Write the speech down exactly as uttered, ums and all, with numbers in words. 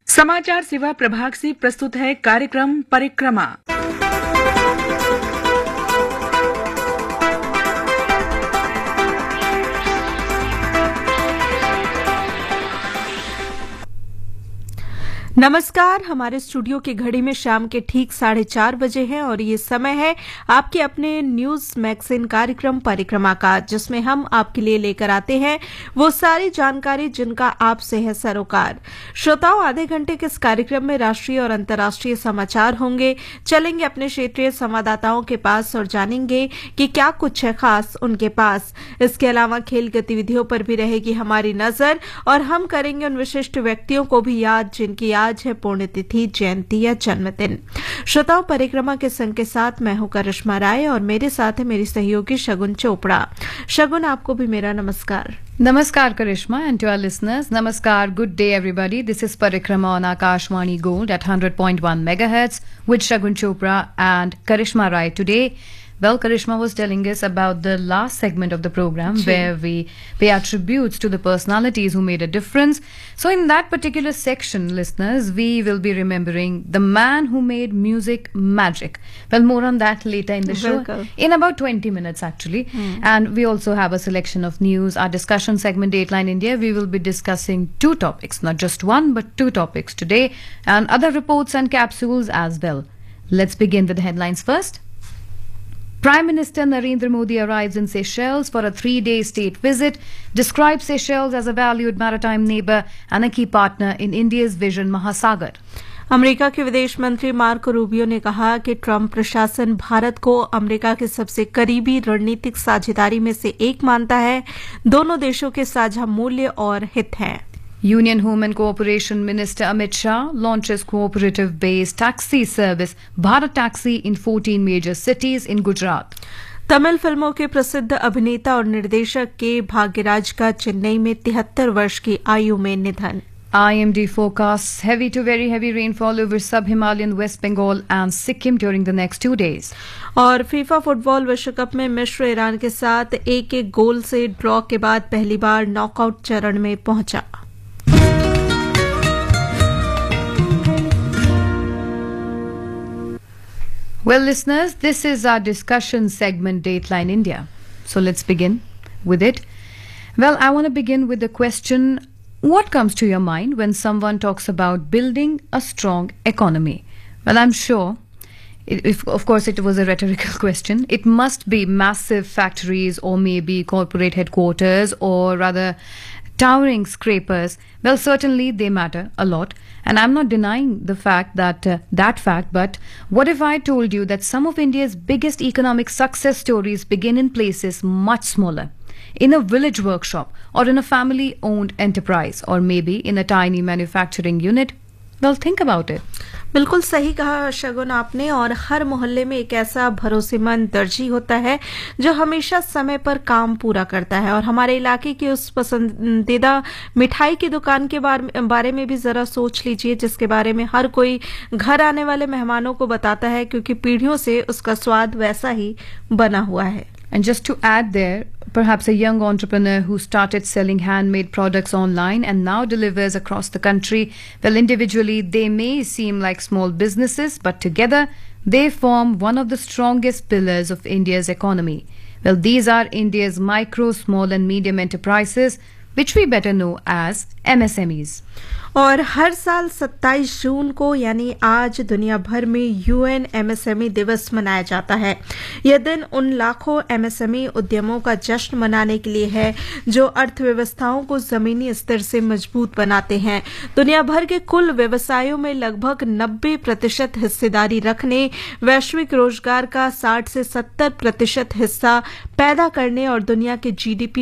समाचार सेवा प्रभाग से प्रस्तुत है कार्यक्रम परिक्रमा। नमस्कार, हमारे स्टूडियो की घड़ी में शाम के ठीक साढ़े चार बजे हैं और ये समय है आपके अपने न्यूज मैगजीन कार्यक्रम परिक्रमा का, जिसमें हम आपके लिए लेकर आते हैं वो सारी जानकारी जिनका आपसे है सरोकार। श्रोताओं, आधे घंटे के इस कार्यक्रम में राष्ट्रीय और अंतर्राष्ट्रीय समाचार होंगे। चलेंगे अपने क्षेत्रीय संवाददाताओं के पास और जानेंगे कि क्या कुछ है खास उनके पास। इसके अलावा खेल गतिविधियों पर भी रहेगी हमारी नजर और हम करेंगे उन विशिष्ट व्यक्तियों को भी याद जिनकी आज है पुण्यतिथि, जयंती या जन्मदिन। श्रोताओं, परिक्रमा के संग के साथ मैं हूं करिश्मा राय और मेरे साथ है मेरी सहयोगी शगुन चोपड़ा। शगुन, आपको भी मेरा नमस्कार। Namaskar Karishma, and to our listeners, Namaskar, good day everybody. This is Parikrama on Akashvani Gold at one hundred point one megahertz with Shagun Chopra and Karishma Rai. Today, well, Karishma was telling us about the last segment of the program Jee. where we pay our tributes to the personalities who made a difference. So in that particular section, listeners, we will be remembering the man who made music magic. Well, more on that later in the show. Welcome. In about twenty minutes actually. Hmm. And we also have a selection of news. Our discussion segment, Dateline India, we will be discussing two topics, not just one, but two topics today, and other reports and capsules as well. Let's begin with the headlines first. Prime Minister Narendra Modi arrives in Seychelles for a three-day state visit, describes Seychelles as a valued maritime neighbor and a key partner in India's Vision Mahasagar. America के विदेश मंत्री Marco Rubio ने कहा कि Trump प्रशासन भारत को America के सबसे करीबी रणनीतिक साझेदारी में से एक मानता है। दोनों देशों के साझा मूल्य और हित हैं। Union Home and Cooperation Minister Amit Shah launches cooperative-based taxi service Bharat Taxi in fourteen major cities in Gujarat. Tamil फिल्मों के प्रसिद्ध अभिनेता और निर्देशक के भाग्यराज का चेन्नई में तिहत्तर वर्ष की आयु में निधन। I M D forecasts heavy to very heavy rainfall over sub-Himalayan West Bengal and Sikkim during the next two days. और फीफा फुटबॉल विश्व कप में मिस्र ईरान के साथ एक एक गोल से ड्रॉ के बाद पहली बार नॉकआउट चरण में पहुंचा। Well, listeners, this is our discussion segment, Dateline India. So let's begin with it. Well, I want to begin with the question, what comes to your mind when someone talks about building a strong economy? Well, I'm sure, if, of course, it was a rhetorical question, it must be massive factories or maybe corporate headquarters or rather towering scrapers. Well, certainly they matter a lot. And I'm not denying the fact that uh, that fact, but what if I told you that some of India's biggest economic success stories begin in places much smaller, in a village workshop or in a family-owned enterprise or maybe in a tiny manufacturing unit? Well, think about it. बिल्कुल सही कहा शगुन आपने। और हर मोहल्ले में एक ऐसा भरोसेमंद दर्जी होता है जो हमेशा समय पर काम पूरा करता है। और हमारे इलाके की उस पसंदीदा मिठाई की दुकान के बारे में भी जरा सोच लीजिए, जिसके बारे में हर कोई घर आने वाले मेहमानों को बताता है, क्योंकि पीढ़ियों से उसका स्वाद वैसा ही बना हुआ है। And just to add there, perhaps a young entrepreneur who started selling handmade products online and now delivers across the country. Well, individually, they may seem like small businesses, but together, they form one of the strongest pillars of India's economy. Well, these are India's micro, small and medium enterprises, which we better know as M S M Es. और हर साल सत्ताईस जून को यानी आज दुनिया भर में UN MSME दिवस मनाया जाता है। यह दिन उन लाखों एमएसएमई उद्यमों का जश्न मनाने के लिए है जो अर्थव्यवस्थाओं को जमीनी स्तर से मजबूत बनाते हैं। दुनिया भर के कुल व्यवसायों में लगभग नब्बे प्रतिशत हिस्सेदारी रखने, वैश्विक रोजगार का साठ से सत्तर प्रतिशत हिस्सा पैदा करने और दुनिया के जीडीपी